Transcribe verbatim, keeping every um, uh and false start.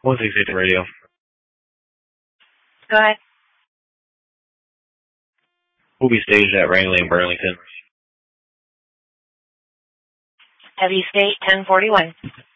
one six eight radio. Go ahead. We'll be staged at Rangeley and Burlington. Heavy State ten forty-one.